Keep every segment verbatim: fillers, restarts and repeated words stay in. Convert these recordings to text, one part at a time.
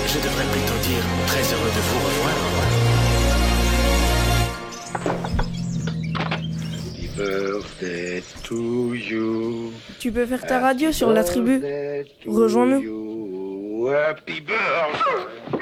Je devrais plutôt dire très heureux de vous revoir. Happy birthday to you. Tu peux faire ta radio sur la tribu. Rejoins-nous. Happy birthday.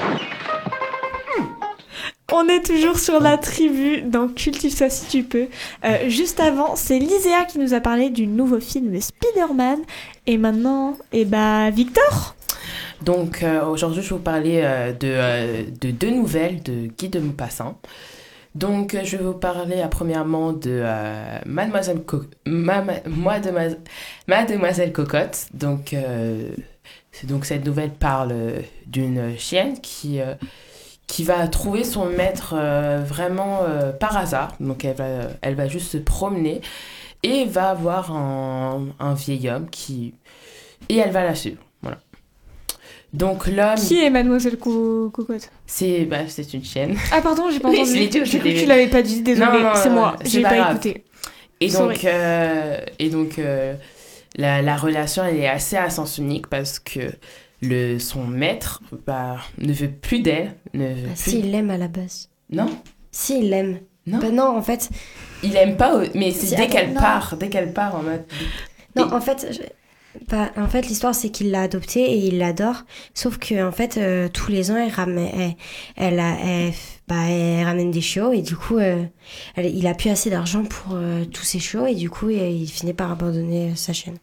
On est toujours sur la tribu dans Cultive ça si tu peux. Euh, juste avant, c'est Liséa qui nous a parlé du nouveau film Spider-Man. Et maintenant, eh bah, Victor. Donc euh, aujourd'hui, je vais vous parler euh, de, euh, de deux nouvelles de Guy de Maupassant. Donc euh, je vais vous parler euh, premièrement de euh, Mademoiselle, Co- Ma- Ma- Mademoiselle... Mademoiselle Cocotte. Donc, euh, c'est, donc cette nouvelle parle euh, d'une chienne qui... Euh, qui va trouver son maître euh, vraiment euh, par hasard. Donc elle va, elle va juste se promener et va voir un, un vieil homme qui... Et elle va la suivre. Voilà. Donc l'homme... Qui est Mademoiselle Co- Cocotte? C'est, bah, c'est une chienne. Ah pardon, j'ai pas Oui, entendu. c'est les deux, J'ai c'est cru les- que tu l'avais pas dit, désolée. Non, non, c'est non, moi, c'est j'ai pas pas grave. écouté. Et Sorry. donc, euh, et donc euh, la, la relation, elle est assez à sens unique parce que le, son maître bah, ne veut plus d'elle. Ne veut Ah, plus... si, il l'aime à la base. Non, Si, il l'aime. non. Bah non, en fait... Il aime pas, mais c'est Si, dès attends, qu'elle non. part, dès qu'elle part en mode... Non, Et- en fait... je- Bah, en fait, l'histoire, c'est qu'il l'a adoptée et il l'adore. Sauf que, en fait, euh, tous les ans, elle ramène, elle, elle, a- elle, bah, elle ramène des chiots et du coup, euh, elle- il a plus assez d'argent pour euh, tous ces chiots et du coup, il, il finit par abandonner euh, sa chaîne.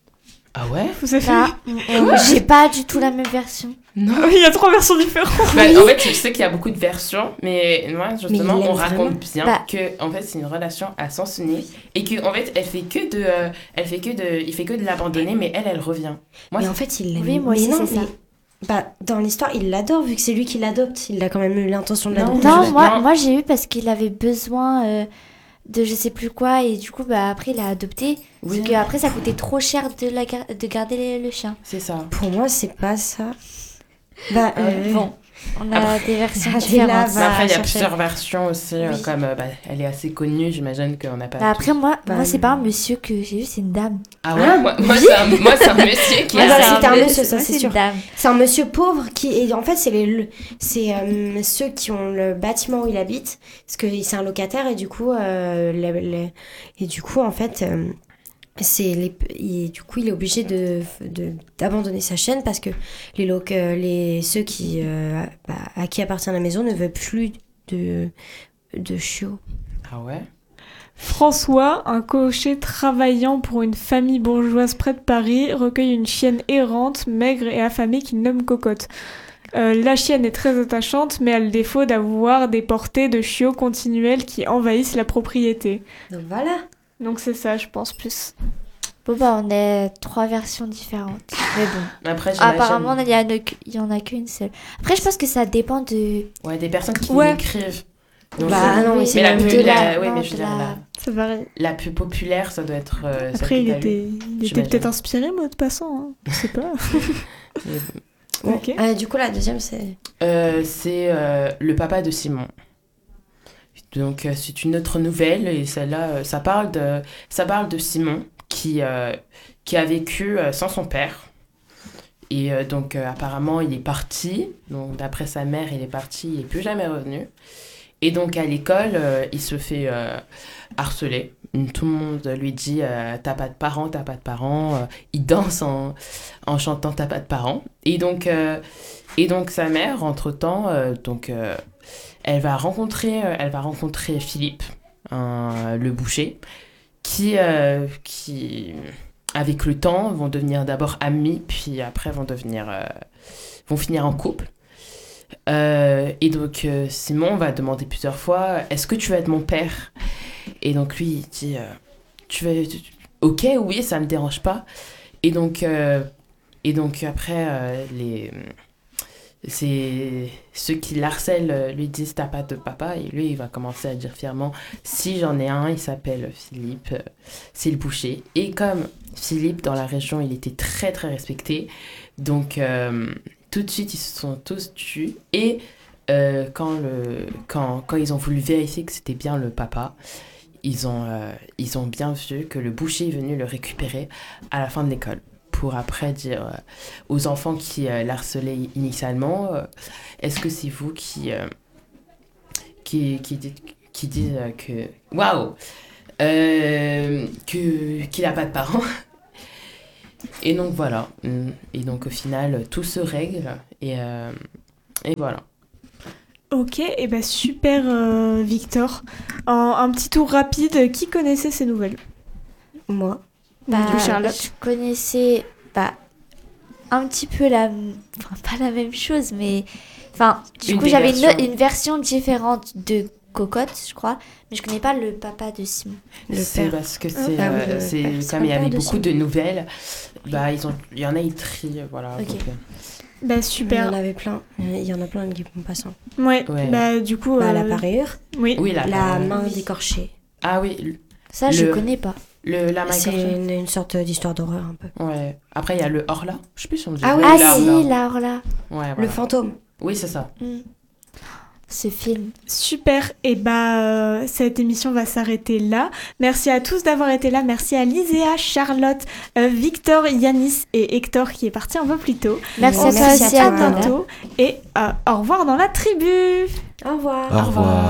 Ah ouais? Vous avez Ah, euh, j'ai pas du tout la même version. Non. Il y a trois versions différentes. Bah, en fait, je sais qu'il y a beaucoup de versions, mais moi, justement, il l'aime on raconte vraiment. bien Bah. que, en fait, c'est une relation à sens unique et que, en fait, elle fait que de, euh, elle fait que de, il fait que de l'abandonner, mais elle, elle revient. Moi, mais c'est- en fait, il l'aime. Oui, moi mais aussi, non, c'est ça. mais- Bah, dans l'histoire, il l'adore vu que c'est lui qui l'adopte. Il a quand même eu l'intention de Non. l'adopter. Non, je- moi, non. moi j'ai eu parce qu'il avait besoin euh, de je sais plus quoi et du coup bah après il a adopté. Oui. Parce qu'après ça coûtait trop cher de, la gar- de garder les- le chien. c'est ça. Pour moi, c'est pas ça. Bah, euh, Bon, on a des versions Ah, t'es là, différentes. va Mais après, il y a chercher. plusieurs versions aussi, euh, Oui. comme, euh, bah, elle est assez connue, j'imagine qu'on n'a pas. Bah, après moi, Bah, moi c'est pas un monsieur que j'ai vu, c'est une dame. Ah ouais, moi, moi, c'est un, moi, c'est un monsieur qui Ah, a. bah, C'est c'était un me- monsieur, ça, moi, c'est une sûr. dame. C'est un monsieur pauvre qui et en fait c'est les le- c'est euh, ceux qui ont le bâtiment où il habite parce que c'est un locataire et du coup euh, le- le- et du coup en fait euh, c'est les il- du coup il est obligé de de- d'abandonner sa chaîne parce que les loc euh, les ceux qui euh, bah, à qui appartient la maison ne veulent plus de de chiots. Ah ouais. François, un cocher travaillant pour une famille bourgeoise près de Paris, recueille une chienne errante, maigre et affamée qu'il nomme Cocotte. Euh, la chienne est très attachante, mais a le défaut d'avoir des portées de chiots continuelles qui envahissent la propriété. Donc voilà. Donc c'est ça, je pense, plus. Bon bah on a trois versions différentes. Mais bon. Après, j'imagine- Apparemment il y, en a que- il y en a qu'une seule. Après je pense que ça dépend de... Ouais, des personnes qui Ouais. l'écrivent. Donc, Bah, euh, non, mais Oui, c'est mais la la plus, de la- la- ouais, non, mais je veux de dire, la- la, Ça varie. la plus populaire, ça doit être. euh, celle Après, que il t'as était, lue. il était j'imagine. peut-être inspiré, moi, de passant. Hein. Je sais pas. Mais- Ok. Euh, du coup la deuxième c'est Euh, c'est euh, le papa de Simon. Donc euh, c'est une autre nouvelle et celle-là, euh, ça parle de, ça parle de Simon qui, euh, qui a vécu euh, sans son père. Et euh, donc euh, apparemment il est parti. Donc d'après sa mère, il est parti, il n'est plus jamais revenu. Et donc à l'école, euh, il se fait euh, harceler. Tout le monde lui dit euh, t'as pas de parents, t'as pas de parents. Euh, il danse en, en chantant t'as pas de parents. Et donc, euh, et donc sa mère, entre-temps, euh, donc, euh, elle, va rencontrer, euh, elle va rencontrer Philippe, un- le boucher, qui, euh, qui, avec le temps, vont devenir d'abord amis, puis après vont, devenir, euh, vont finir en couple. Euh, et donc euh, Simon va demander plusieurs fois est-ce que tu vas être mon père? Et donc lui il dit euh, tu vas tu- ok oui ça me dérange pas. Et donc euh, et donc après euh, les c'est ceux qui l'harcèlent euh, lui disent t'as pas de papa et lui il va commencer à dire fièrement si j'en ai un, il s'appelle Philippe, euh, c'est le boucher. Et comme Philippe dans la région il était très très respecté, donc euh, tout de suite ils se sont tous tus. Et euh, quand, le, quand, quand ils ont voulu vérifier que c'était bien le papa, ils ont, euh, ils ont bien vu que le boucher est venu le récupérer à la fin de l'école pour après dire euh, aux enfants qui euh, l'harcelaient initialement, euh, est-ce que c'est vous qui, euh, qui, qui dites qui dit euh, que waouh euh, que qu'il n'a pas de parents. Et donc voilà, et donc au final tout se règle et euh, et voilà. Ok, et bah super euh, Victor. En, un petit tour rapide, qui connaissait ces nouvelles? Moi. Du coup, Charlotte. Je connaissais bah, un petit peu la... Enfin, pas la même chose, mais... Enfin, du Une coup, des j'avais une, versions. une version différente de Cocotte, je crois. Mais je connais pas le papa de Simon. Le C'est père. parce que c'est, Ah oui, euh, le c'est père, c'est comme pas il y le avait père de beaucoup Simon. de nouvelles, bah ils ont, il y en a ils trient, voilà. Ok. donc, euh, Bah Il y super. en avait plein. Il y en a plein qui vont passant. Ouais, Ouais. bah du coup... Bah, euh, la parure, Oui. Oui, la, la la- main décorchée. Ah oui, le, Ça, je Le- connais pas. le la main C'est écorchée. une, une sorte d'histoire d'horreur un peu. Ouais. Après il y a le Horla. Je sais plus si on dit. Ah oui, Ah la si, Horla. la Horla. Ouais, voilà. Le fantôme. Oui, c'est ça. Hmm. Ce film. Super, et bah euh, cette émission va s'arrêter là. Merci à tous d'avoir été là. Merci à Liséa, Charlotte, euh, Victor, Yanis et Hector qui est parti un peu plus tôt. Merci Merci à toi à aussi, toi. À Anna. bientôt et euh, au revoir dans la tribu. Au revoir. Au revoir.